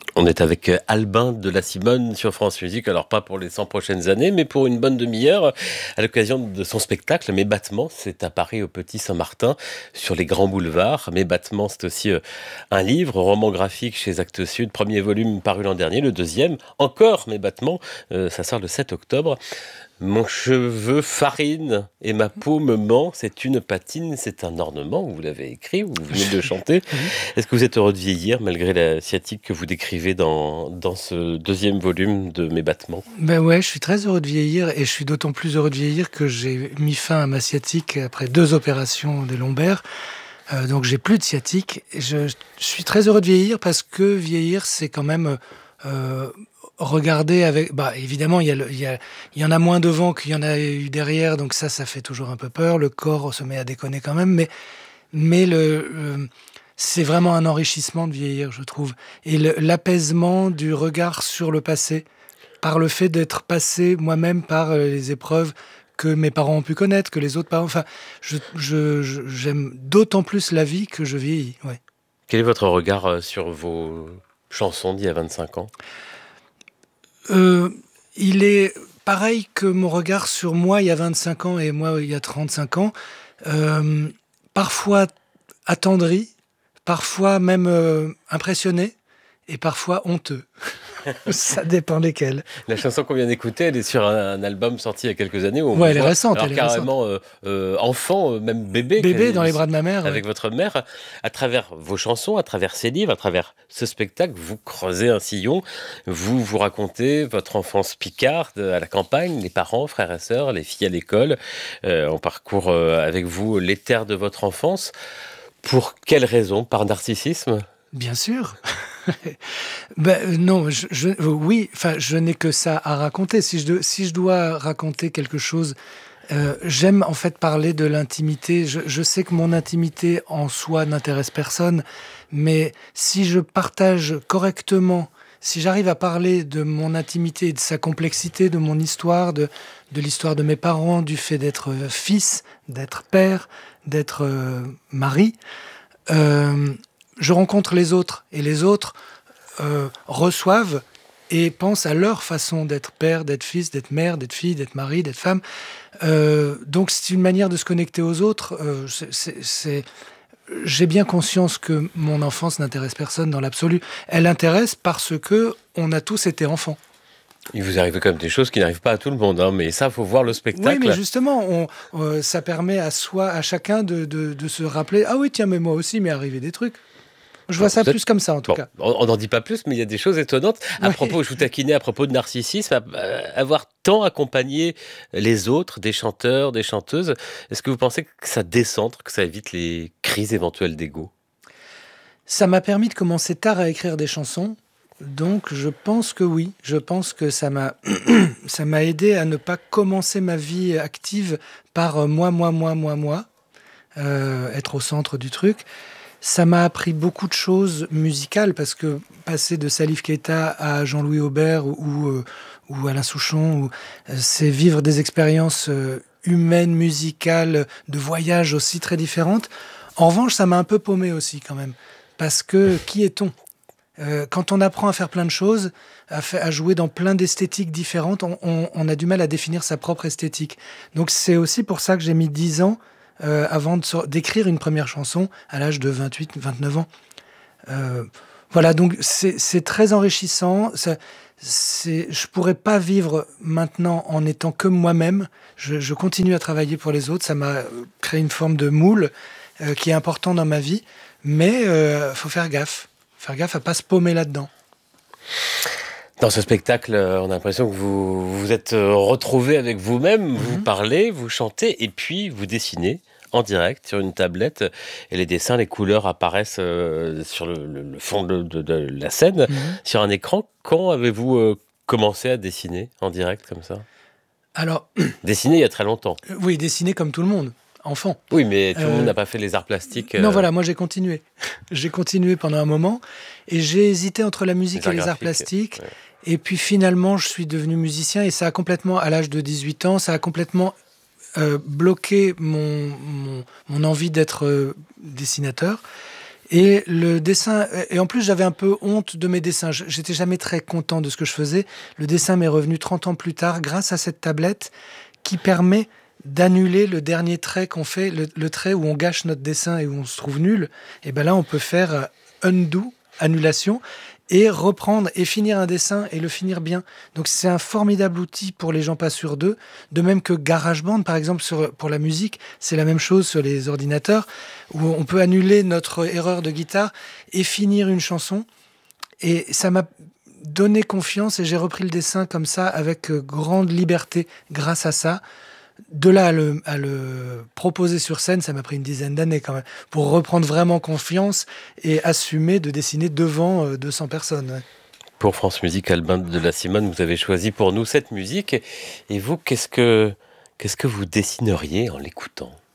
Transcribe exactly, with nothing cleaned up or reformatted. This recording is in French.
On est avec Albin de la Simone sur France Musique, alors pas pour les cent prochaines années, mais pour une bonne demi-heure, à l'occasion de son spectacle Mes Battements. C'est à Paris, au Petit Saint-Martin, sur les grands boulevards. Mes Battements, c'est aussi un livre, roman graphique chez Actes Sud, premier volume paru l'an dernier, le deuxième, encore Mes Battements, euh, ça sort le sept octobre. Mon cheveu farine et ma peau me ment, c'est une patine, c'est un ornement, vous l'avez écrit, vous venez de le chanter. Est-ce que vous êtes heureux de vieillir, malgré la sciatique que vous décrivez dans, dans ce deuxième volume de Mes Battements? Ben ouais, je suis très heureux de vieillir, et je suis d'autant plus heureux de vieillir que j'ai mis fin à ma sciatique après deux opérations des lombaires. Euh, donc j'ai plus de sciatique. Et je, je suis très heureux de vieillir parce que vieillir, c'est quand même... Euh, regarder avec, bah évidemment il y a, le, il y a, il y en a moins devant qu'il y en a eu derrière, donc ça, ça fait toujours un peu peur. Le corps se met à déconner quand même, mais mais le, le c'est vraiment un enrichissement de vieillir, je trouve, et le, l'apaisement du regard sur le passé par le fait d'être passé moi-même par les épreuves que mes parents ont pu connaître, que les autres parents. Enfin, je, je, je j'aime d'autant plus la vie que je vieillis. Ouais. Quel est votre regard sur vos chansons d'il y a vingt-cinq ans? Euh, il est pareil que mon regard sur moi il y a vingt-cinq ans et moi il y a trente-cinq ans, euh, parfois attendri, parfois même euh, impressionné, et parfois honteux. Ça dépend lesquels. La chanson qu'on vient d'écouter, elle est sur un, un album sorti il y a quelques années. Où on ouais, elle est voit, récente. alors elle est carrément récente. Euh, euh, enfant, euh, même bébé. Bébé dans les bras de ma mère. Avec ouais. votre mère, à travers vos chansons, à travers ces livres, à travers ce spectacle, vous creusez un sillon, vous vous racontez votre enfance picarde à la campagne, les parents, frères et sœurs, les filles à l'école. Euh, on parcourt euh, avec vous les terres de votre enfance. Pour quelle raison? Par narcissisme? Bien sûr. ben, non, je, je, oui, enfin, je n'ai que ça à raconter. Si je, de, si je dois raconter quelque chose, euh, j'aime en fait parler de l'intimité. Je, je sais que mon intimité en soi n'intéresse personne, mais si je partage correctement, si j'arrive à parler de mon intimité, de sa complexité, de mon histoire, de, de l'histoire de mes parents, du fait d'être fils, d'être père, d'être euh, mari, euh, je rencontre les autres, et les autres euh, reçoivent et pensent à leur façon d'être père, d'être fils, d'être mère, d'être fille, d'être mari, d'être femme. Euh, donc c'est une manière de se connecter aux autres. Euh, c'est, c'est, c'est... J'ai bien conscience que mon enfance n'intéresse personne dans l'absolu. Elle intéresse parce que on a tous été enfants. Il vous arrive quand même des choses qui n'arrivent pas à tout le monde, hein, mais ça, il faut voir le spectacle. Oui, mais justement, on, euh, ça permet à soi, à chacun de, de, de se rappeler « Ah oui, tiens, mais moi aussi, il m'est arrivé des trucs ». Je vois ça Vous êtes... plus comme ça, en tout bon, cas. On n'en dit pas plus, mais il y a des choses étonnantes. À ouais. propos, je vous taquinais à propos de narcissisme, à, à, avoir tant accompagné les autres, des chanteurs, des chanteuses, est-ce que vous pensez que ça décentre, que ça évite les crises éventuelles d'ego? Ça m'a permis de commencer tard à écrire des chansons, donc je pense que oui. Je pense que ça m'a, ça m'a aidé à ne pas commencer ma vie active par moi, moi, moi, moi, moi, euh, être au centre du truc. Ça m'a appris beaucoup de choses musicales, parce que passer de Salif Keita à Jean-Louis Aubert ou, ou, ou Alain Souchon, ou, c'est vivre des expériences humaines, musicales, de voyage aussi très différentes. En revanche, ça m'a un peu paumé aussi quand même, parce que qui est-on ? euh, Quand on apprend à faire plein de choses, à, fa- à jouer dans plein d'esthétiques différentes, on, on, on a du mal à définir sa propre esthétique. Donc c'est aussi pour ça que j'ai mis dix ans Euh, avant de so- d'écrire une première chanson à l'âge de vingt-huit vingt-neuf ans. Euh, voilà, donc c'est, c'est très enrichissant. Ça, c'est, je ne pourrais pas vivre maintenant en étant que moi-même. Je, je continue à travailler pour les autres. Ça m'a créé une forme de moule euh, qui est important dans ma vie. Mais il euh, faut faire gaffe. Faire gaffe à ne pas se paumer là-dedans. Dans ce spectacle, on a l'impression que vous vous êtes retrouvé avec vous-même, mmh. vous parlez, vous chantez, et puis vous dessinez en direct sur une tablette, et les dessins, les couleurs apparaissent euh, sur le, le, le fond de, de, de la scène, mmh. sur un écran. Quand avez-vous euh, commencé à dessiner en direct comme ça? Alors, dessiner il y a très longtemps. Euh, oui, dessiner comme tout le monde. Enfant. Oui, mais tout le euh, monde n'a pas fait les arts plastiques. Euh... Non, voilà, moi j'ai continué. j'ai continué pendant un moment, et j'ai hésité entre la musique les et les arts plastiques. Ouais. Et puis finalement, je suis devenu musicien, et ça a complètement, à l'âge de dix-huit ans, ça a complètement euh, bloqué mon, mon, mon envie d'être euh, dessinateur. Et le dessin, et en plus j'avais un peu honte de mes dessins. Je- J'étais jamais très content de ce que je faisais. Le dessin m'est revenu trente ans plus tard grâce à cette tablette qui permet d'annuler le dernier trait qu'on fait, le, le trait où on gâche notre dessin et où on se trouve nul. Et ben là, on peut faire euh, undo, annulation, et reprendre et finir un dessin et le finir bien. Donc c'est un formidable outil pour les gens pas sûrs d'eux. De même que GarageBand, par exemple, sur, pour la musique, c'est la même chose sur les ordinateurs, où on peut annuler notre erreur de guitare et finir une chanson. Et ça m'a donné confiance et j'ai repris le dessin comme ça avec euh, grande liberté grâce à ça. De là à le, à le proposer sur scène, ça m'a pris une dizaine d'années quand même, pour reprendre vraiment confiance et assumer de dessiner devant euh, deux cents personnes. Ouais. Pour France Musique, Albin de la Simone, vous avez choisi pour nous cette musique. Et vous, qu'est-ce que, qu'est-ce que vous dessineriez en l'écoutant?